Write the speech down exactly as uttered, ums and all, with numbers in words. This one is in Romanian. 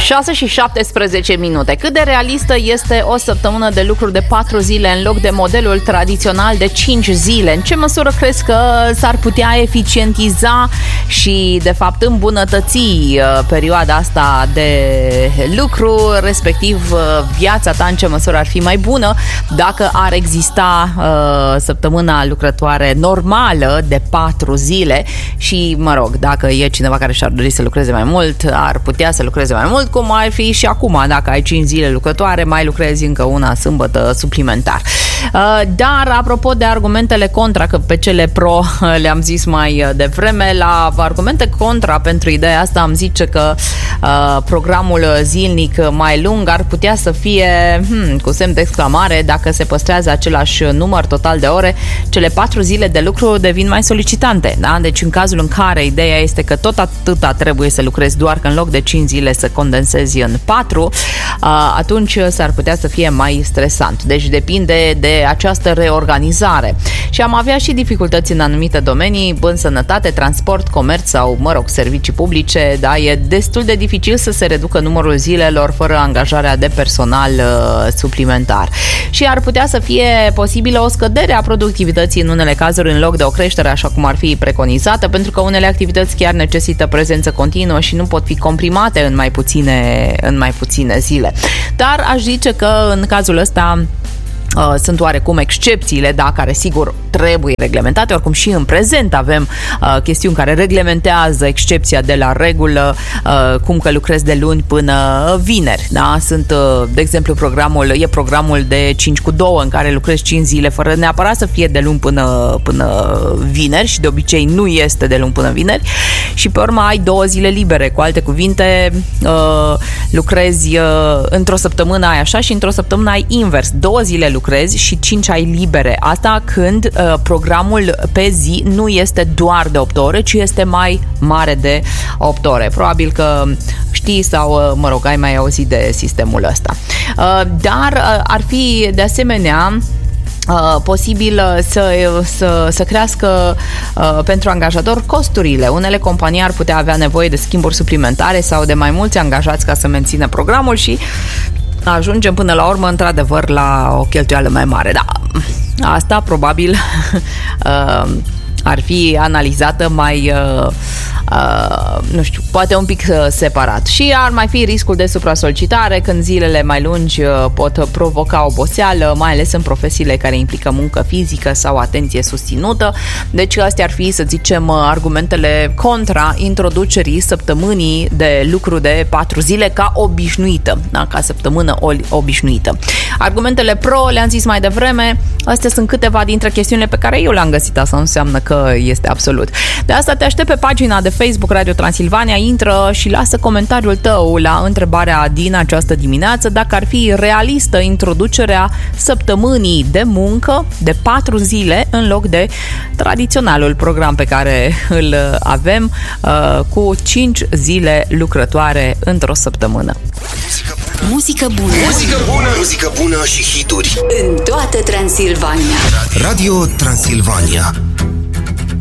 șase și șaptesprezece minute. Cât de realistă este o săptămână de lucru de patru zile în loc de modelul tradițional de cinci zile? În ce măsură crezi că s-ar putea eficientiza și, de fapt, îmbunătăți perioada asta de lucru, respectiv viața ta, în ce măsură ar fi mai bună dacă ar exista uh, săptămâna lucrătoare normală de patru zile și, mă rog, dacă e cineva care și-ar dori să lucreze mai mult, ar putea să lucreze mai mult, cum ar fi și acum, dacă ai cinci zile lucrătoare, mai lucrezi încă una sâmbătă suplimentar. Dar, apropo de argumentele contra, că pe cele pro le-am zis mai devreme, la argumente contra pentru ideea asta am zice că uh, programul zilnic mai lung ar putea să fie, hmm, cu semn de exclamare, dacă se păstrează același număr total de ore, cele patru zile de lucru devin mai solicitante, da? Deci în cazul în care ideea este că tot atâta trebuie să lucrezi, doar că în loc de cinci zile să condensezi în patru, uh, atunci s-ar putea să fie mai stresant. Deci depinde de această reorganizare. Și am avea și dificultăți în anumite domenii, în sănătate, transport, comerț sau, mă rog, servicii publice, da, e destul de dificil să se reducă numărul zilelor fără angajarea de personal uh, suplimentar. Și ar putea să fie posibilă o scădere a productivității în unele cazuri în loc de o creștere, așa cum ar fi preconizată, pentru că unele activități chiar necesită prezență continuă și nu pot fi comprimate în mai puține, în mai puține zile. Dar aș zice că în cazul ăsta Uh, sunt oarecum excepțiile, da, care sigur trebuie reglementate, oricum și în prezent avem uh, chestiuni care reglementează excepția de la regulă, uh, cum că lucrezi de luni până vineri, da, sunt, uh, de exemplu, programul, e programul de cinci cu doi în care lucrezi cinci zile fără neapărat să fie de luni până, până vineri și de obicei nu este de luni până vineri și pe urmă ai două zile libere, cu alte cuvinte uh, lucrezi uh, într-o săptămână ai așa și într-o săptămână ai invers, două zile lucrezi și cinci ai libere. Asta când uh, programul pe zi nu este doar de opt ore, ci este mai mare de opt ore. Probabil că știi sau, uh, mă rog, ai mai auzit de sistemul ăsta. Uh, dar uh, ar fi de asemenea Uh, posibil să, să, să crească uh, pentru angajator costurile. Unele companii ar putea avea nevoie de schimburi suplimentare sau de mai mulți angajați ca să mențină programul și ajungem până la urmă într-adevăr la o cheltuială mai mare. Da, asta probabil uh, ar fi analizată mai uh, uh, nu știu, poate un pic uh, separat. Și ar mai fi riscul de supra-solicitare când zilele mai lungi uh, pot provoca oboseală, mai ales în profesiile care implică muncă fizică sau atenție susținută. Deci astea ar fi, să zicem, argumentele contra introducerii săptămânii de lucru de patru zile ca obișnuită, da? Ca săptămână obișnuită. Argumentele pro le-am zis mai devreme, astea sunt câteva dintre chestiunile pe care eu le-am găsit, asta nu înseamnă că este absolut. De asta te aștept pe pagina de Facebook Radio Transilvania, intră și lasă comentariul tău la întrebarea din această dimineață, dacă ar fi realistă introducerea săptămânii de muncă de patru zile în loc de tradiționalul program pe care îl avem uh, cu cinci zile lucrătoare într-o săptămână. Muzică bună. Muzică bună. Muzică bună și hituri în toată Transilvania. Radio Transilvania.